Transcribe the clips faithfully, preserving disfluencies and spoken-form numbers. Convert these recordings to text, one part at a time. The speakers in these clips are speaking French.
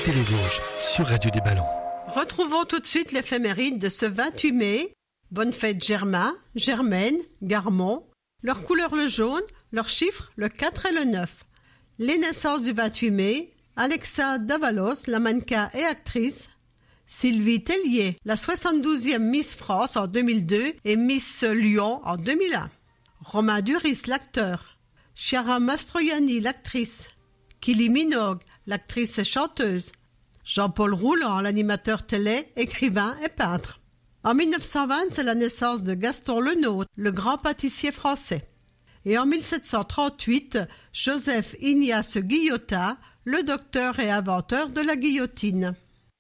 Écoutez les Vosges sur Radio des Ballons. Retrouvons tout de suite l'éphéméride de ce vingt-huit mai. Bonne fête Germain, Germaine, Garmont. Leur couleur le jaune, leur chiffre le quatre et le neuf. Les naissances du vingt-huit mai. Alexa Davalos, la mannequin et actrice. Sylvie Tellier, la soixante-douzième Miss France en deux mille deux et Miss Lyon en deux mille un. Romain Duris, l'acteur. Chiara Mastroianni, l'actrice. Kylie Minogue, l'actrice et chanteuse. Jean-Paul Rouland, l'animateur télé, écrivain et peintre. En mille neuf cent vingt, c'est la naissance de Gaston Lenôtre, le grand pâtissier français. Et en mille sept cent trente-huit, Joseph Ignace Guillotin, le docteur et inventeur de la guillotine.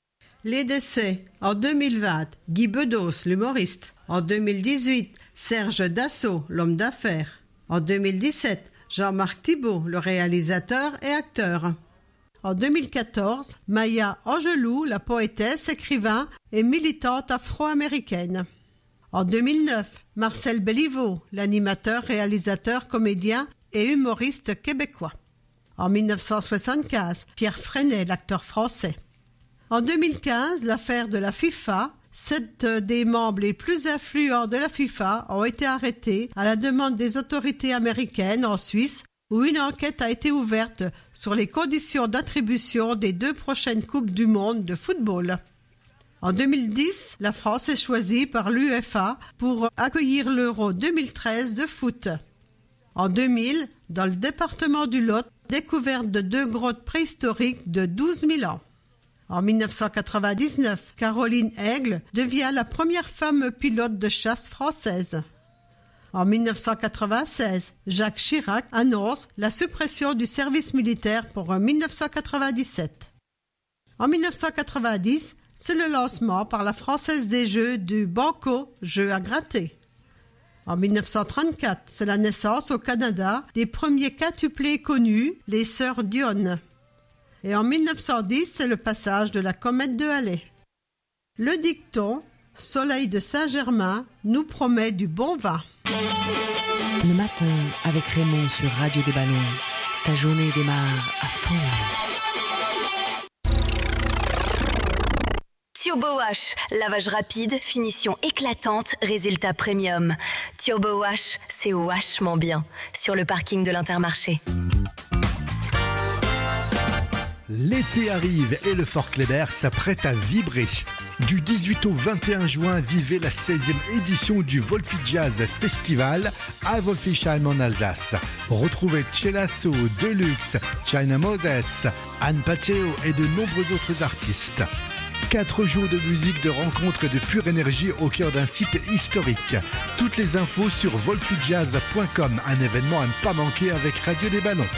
Les décès. En deux mille vingt, Guy Bedos, l'humoriste. En deux mille dix-huit, Serge Dassault, l'homme d'affaires. En deux mille dix-sept, Jean-Marc Thibault, le réalisateur et acteur. En deux mille quatorze, Maya Angelou, la poétesse, écrivain et militante afro-américaine. En deux mille neuf, Marcel Béliveau, l'animateur, réalisateur, comédien et humoriste québécois. En mille neuf cent soixante-quinze, Pierre Freinet, l'acteur français. En deux mille quinze, l'affaire de la FIFA. Sept des membres les plus influents de la FIFA ont été arrêtés à la demande des autorités américaines en Suisse, où une enquête a été ouverte sur les conditions d'attribution des deux prochaines Coupes du Monde de football. En deux mille dix, la France est choisie par l'UEFA pour accueillir l'Euro deux mille treize de foot. En deux mille, dans le département du Lot, découverte de deux grottes préhistoriques de douze mille ans. En mille neuf cent quatre-vingt-dix-neuf, Caroline Aigle devient la première femme pilote de chasse française. En mille neuf cent quatre-vingt-seize, Jacques Chirac annonce la suppression du service militaire pour mille neuf cent quatre-vingt-dix-sept. En mille neuf cent quatre-vingt-dix, c'est le lancement par la Française des Jeux du Banco, jeu à gratter. En mille neuf cent trente-quatre, c'est la naissance au Canada des premiers quintuplés connus, les sœurs Dionne. Et en mille neuf cent dix, c'est le passage de la comète de Halley. Le dicton « Soleil de Saint-Germain » nous promet du bon vin. Le matin, avec Raymond sur Radio des Ballons, ta journée démarre à fond. Turbo Wash, lavage rapide, finition éclatante, résultat premium. Turbo Wash, c'est vachement bien. Sur le parking de l'Intermarché. L'été arrive et le Fort Kléber s'apprête à vibrer. Du dix-huit au vingt et un juin, vivez la seizième édition du Volpi Jazz Festival à Wolfisheim en Alsace. Retrouvez Celasso, Deluxe, China Moses, Anne Paceo et de nombreux autres artistes. Quatre jours de musique, de rencontres et de pure énergie au cœur d'un site historique. Toutes les infos sur volpi jazz point com, un événement à ne pas manquer avec Radio des Ballons.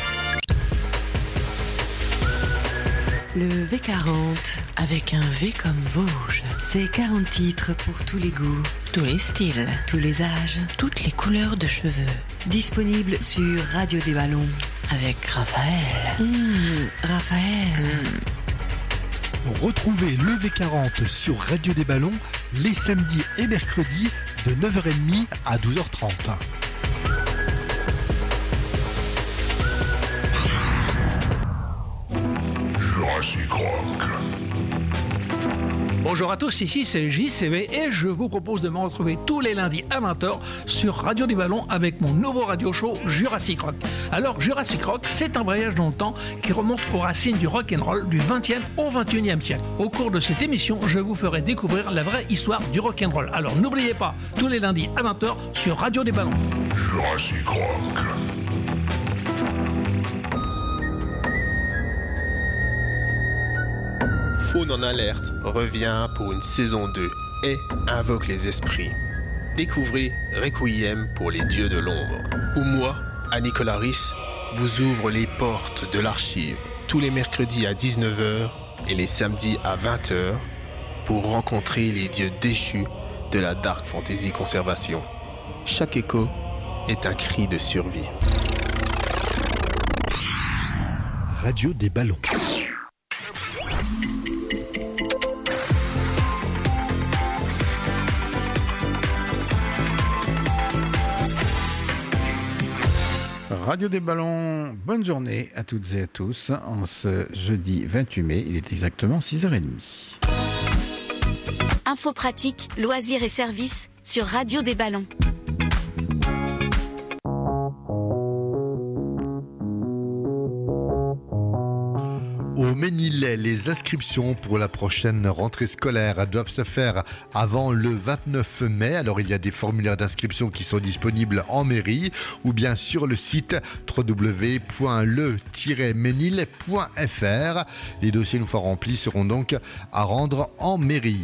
Le V quarante, avec un V comme Vosges. C'est quarante titres pour tous les goûts, tous les styles, tous les âges, toutes les couleurs de cheveux. Disponible sur Radio des Ballons avec Raphaël. Mmh, Raphaël. Mmh. Retrouvez le V quarante sur Radio des Ballons les samedis et mercredis de neuf heures trente à douze heures trente. Bonjour à tous, ici c'est J C V et je vous propose de me retrouver tous les lundis à vingt heures sur Radio des Ballons avec mon nouveau radio show Jurassic Rock. Alors Jurassic Rock, c'est un voyage dans le temps qui remonte aux racines du rock'n'roll du vingtième au vingt et unième siècle. Au cours de cette émission, je vous ferai découvrir la vraie histoire du rock'n'roll. Alors n'oubliez pas, tous les lundis à vingt heures sur Radio des Ballons. Jurassic Rock. Faune en alerte revient pour une saison deux et invoque les esprits. Découvrez Requiem pour les dieux de l'ombre, où moi, Annie Colaris, vous ouvre les portes de l'archive tous les mercredis à dix-neuf heures et les samedis à vingt heures pour rencontrer les dieux déchus de la Dark Fantasy Conservation. Chaque écho est un cri de survie. Radio des Ballons. Radio des Ballons, bonne journée à toutes et à tous. En ce jeudi vingt-huit mai, il est exactement six heures trente. Info pratique, loisirs et services sur Radio des Ballons. Au Ménil, les inscriptions pour la prochaine rentrée scolaire doivent se faire avant le vingt-neuf mai. Alors il y a des formulaires d'inscription qui sont disponibles en mairie ou bien sur le site w w w point le tiret ménil point f r. Les dossiers une fois remplis seront donc à rendre en mairie.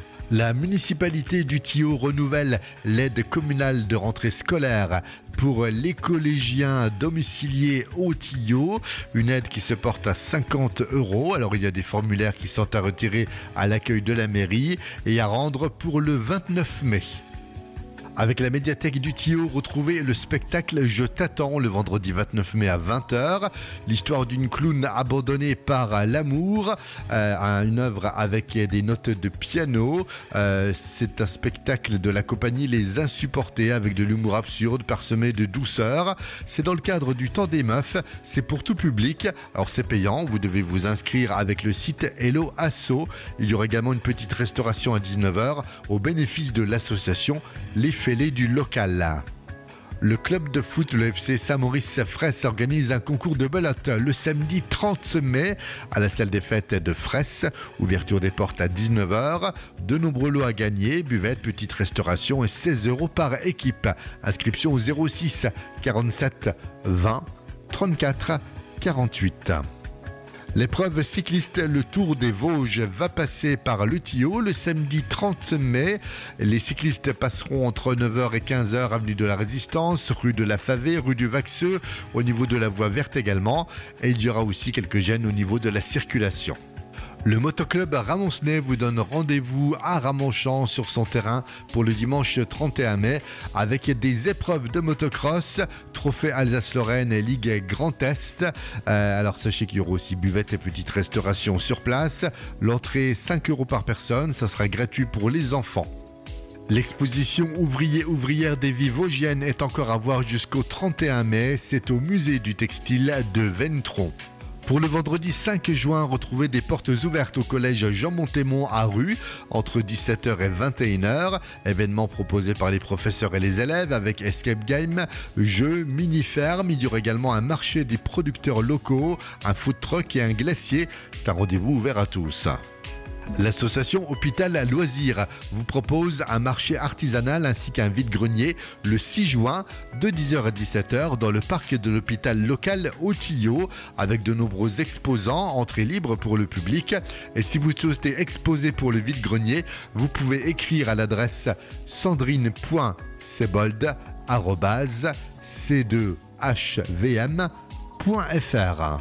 La municipalité du Thillot renouvelle l'aide communale de rentrée scolaire pour les collégiens domiciliés au Thillot, une aide qui se porte à cinquante euros. Alors il y a des formulaires qui sont à retirer à l'accueil de la mairie et à rendre pour le vingt-neuf mai. Avec la médiathèque du Thillot, retrouvez le spectacle Je t'attends le vendredi vingt-neuf mai à vingt heures. L'histoire d'une clown abandonnée par l'amour, euh, une œuvre avec des notes de piano. Euh, c'est un spectacle de la compagnie Les Insupportés avec de l'humour absurde parsemé de douceur. C'est dans le cadre du Temps des Meufs, c'est pour tout public. Alors c'est payant, vous devez vous inscrire avec le site Hello Asso. Il y aura également une petite restauration à dix-neuf heures au bénéfice de l'association Les Fêlés du local. Le club de foot, le F C Saint-Maurice-Fraisse, organise un concours de belote le samedi trente mai à la salle des fêtes de Fraisse. Ouverture des portes à dix-neuf heures. De nombreux lots à gagner, buvette, petite restauration et seize euros par équipe. Inscription au zéro six quarante-sept vingt trente-quatre quarante-huit. L'épreuve cycliste Le Tour des Vosges va passer par le Thillot le samedi trente mai. Les cyclistes passeront entre neuf heures et quinze heures avenue de la Résistance, rue de la Favée, rue du Vaxeux, au niveau de la voie verte également. Et il y aura aussi quelques gênes au niveau de la circulation. Le motoclub Ramoncenais vous donne rendez-vous à Ramonchamp sur son terrain pour le dimanche trente et un mai avec des épreuves de motocross, trophée Alsace-Lorraine et Ligue Grand Est. Euh, alors sachez qu'il y aura aussi buvette et petite restauration sur place. L'entrée cinq euros par personne, ça sera gratuit pour les enfants. L'exposition Ouvriers-Ouvrières des Vies Vosgiennes est encore à voir jusqu'au trente et un mai. C'est au musée du textile de Ventron. Pour le vendredi cinq juin, retrouvez des portes ouvertes au collège Jean Montémont à Rue entre dix-sept heures et vingt et une heures. Événement proposé par les professeurs et les élèves avec escape game, jeux, mini-ferme. Il y aura également un marché des producteurs locaux, un food truck et un glacier. C'est un rendez-vous ouvert à tous. L'association Hôpital Loisirs vous propose un marché artisanal ainsi qu'un vide-grenier le six juin de dix heures à dix-sept heures dans le parc de l'hôpital local au Thillot avec de nombreux exposants, entrée libre pour le public. Et si vous souhaitez exposer pour le vide-grenier, vous pouvez écrire à l'adresse sandrine point sebold arobase c deux h v m point f r.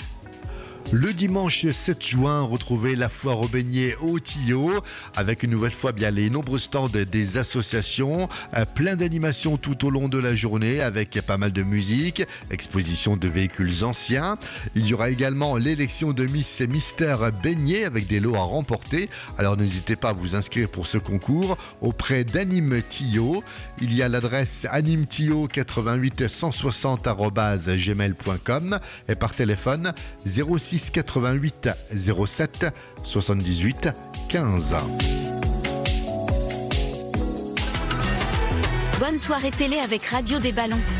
Le dimanche sept juin, retrouvez la foire aux beignets au Thillot avec une nouvelle fois bien les nombreux stands des associations, euh, plein d'animations tout au long de la journée avec pas mal de musique, exposition de véhicules anciens. Il y aura également l'élection de Miss et Mister Beignet avec des lots à remporter. Alors n'hésitez pas à vous inscrire pour ce concours auprès d'Anime Thillot. Il y a l'adresse anime thillot quatre-vingt-huit cent soixante arobase gmail point com et par téléphone zéro six quatre-vingt-huit zéro sept soixante-dix-huit quinze. Bonne soirée télé avec Radio des Ballons.